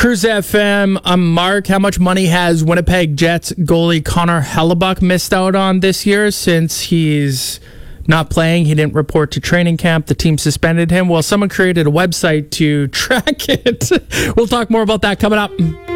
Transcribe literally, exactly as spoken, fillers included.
Cruise F M, I'm Mark. How much money has Winnipeg Jets goalie Connor Hellebuyck missed out on this year since he's not playing? He didn't report to training camp. The team suspended him. Well, someone created a website to track it. We'll talk more about that coming up.